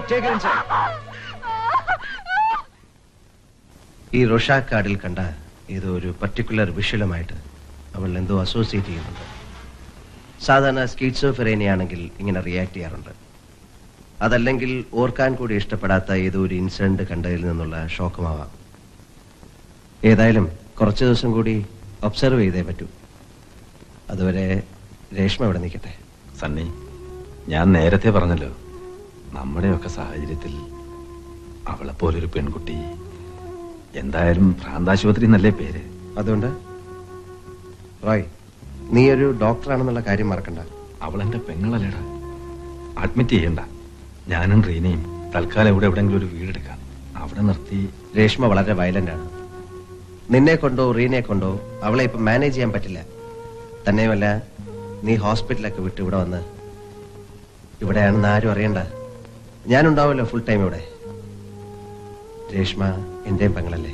ഈ റൊഷാക്ക് കാർഡിൽ കണ്ട ഏതോ ഒരു പർട്ടിക്കുലർ വിഷ്വലുമായിട്ട് അവൾ എന്തോ അസോസിയേറ്റ് ചെയ്യുന്നുണ്ട്. സാധാരണ സ്കീറ്റ്സോഫ്രെനിയാണെങ്കിൽ ഇങ്ങനെ റിയാക്ട് ചെയ്യാറുണ്ട്. അതല്ലെങ്കിൽ ഓർക്കാൻ കൂടി ഇഷ്ടപ്പെടാത്ത ഏതോ ഒരു ഇൻസിഡന്റ് കണ്ടതിൽ നിന്നുള്ള ഷോക്കുമാവാം. ഏതായാലും കുറച്ച് ദിവസം കൂടി ഒബ്സർവ് ചെയ്തേ പറ്റൂ. അതുവരെ രേഷ്മ ഇവിടെ നിൽക്കട്ടെ. സണ്ണി, ഞാൻ നേരത്തെ പറഞ്ഞല്ലോ, നമ്മുടെയൊക്കെ സാഹചര്യത്തിൽ അവളെപ്പോലൊരു പെൺകുട്ടി എന്തായാലും ഭ്രാന്താശുപത്രി എന്നല്ലേ പേര്. അതുകൊണ്ട് റോയ്, നീ ഒരു ഡോക്ടറാണെന്നുള്ള കാര്യം മറക്കണ്ട. അവളെന്റെ പെങ്ങളല്ലേടാ. അഡ്മിറ്റ് ചെയ്യണ്ട. ഞാനും റീനയും തൽക്കാലം ഇവിടെ എവിടെയെങ്കിലും ഒരു വീടെടുക്കാം. അവിടെ നിർത്തി. രേഷ്മ വളരെ വയലന്റ് ആണ്. നിന്നെ കൊണ്ടോ റീനെ കൊണ്ടോ അവളെ ഇപ്പൊ മാനേജ് ചെയ്യാൻ പറ്റില്ല. തന്നെയുമല്ല, നീ ഹോസ്പിറ്റലൊക്കെ വിട്ട് ഇവിടെ വന്ന് ഇവിടെയാണെന്ന് ആരും അറിയണ്ട. ഞാനുണ്ടാവുമല്ലോ ഫുൾ ടൈം ഇവിടെ. രേഷ്മ എന്റെയും പെങ്ങളല്ലേ.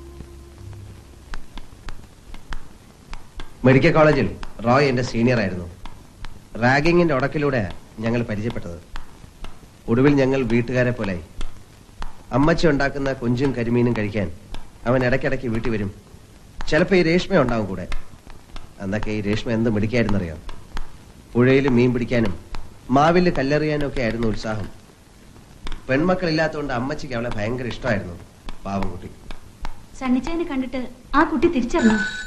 മെഡിക്കൽ കോളേജിൽ റോയ് എന്റെ സീനിയർ ആയിരുന്നു. റാഗിങ്ങിന്റെ ഉടക്കിലൂടെ ഞങ്ങൾ പരിചയപ്പെട്ടത്. ഒടുവിൽ ഞങ്ങൾ വീട്ടുകാരെ പോലായി. അമ്മച്ചി ഉണ്ടാക്കുന്ന കൊഞ്ചും കരിമീനും കഴിക്കാൻ അവൻ ഇടയ്ക്കിടയ്ക്ക് വീട്ടിൽ വരും. ചിലപ്പോൾ ഈ രേഷ്മ ഉണ്ടാവും കൂടെ. അന്നൊക്കെ ഈ രേഷ്മ എന്ത് മിടിക്കായിരുന്നറിയാം. പുഴയിൽ മീൻ പിടിക്കാനും മാവില് കല്ലെറിയാനും ഒക്കെ ആയിരുന്നു ഉത്സാഹം. പെൺമക്കളില്ലാത്തതുകൊണ്ട് അമ്മച്ചിക്ക് അവളെ ഭയങ്കര ഇഷ്ടമായിരുന്നു. പാവം കുട്ടി. സണ്ണിച്ചേനെ കണ്ടിട്ട് ആ കുട്ടി തിരിച്ചറിഞ്ഞു.